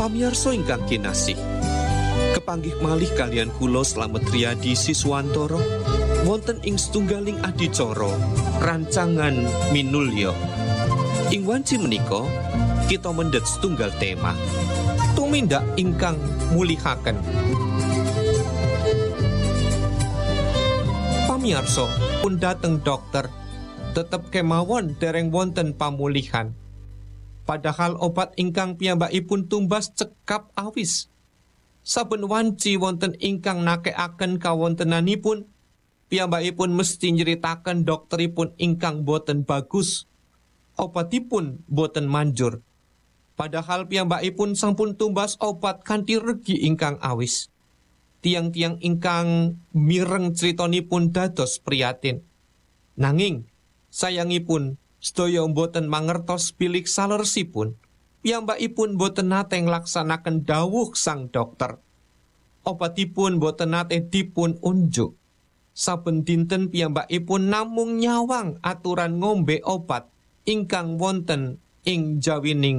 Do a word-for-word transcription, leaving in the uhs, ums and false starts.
Pamirsa ingkang kinasih, kepanggih malih kalian kula Slamet Riyadi Siswantoro wonten ing setunggaling adicara rancangan minulya. Ing wanci menika kita mendhet setunggal tema tumindak ingkang mulihaken. Pamirsa pun dateng dokter tetep kemawon dereng wonten pamulihan. Padahal obat ingkang piyambakipun tumbas cekap awis. Saben wanci wonten ingkang nakekaken kawontenanipun, piyambakipun mesti nyeritaken dokteripun ingkang boten bagus. Obatipun boten manjur. Padahal piyambakipun sampun tumbas obat kanthi regi ingkang awis. Tiang-tiang ingkang mireng critanipun dados prihatin. Nanging sayangipun sedaya boten mangertos bilik saleresipun. Piyambakipun boten nate nglaksanaken dawuh sang dokter. Obatipun boten nate dipun unjuk. Saben dinten piyambakipun namung nyawang aturan ngombe obat ingkang wonten ing jawining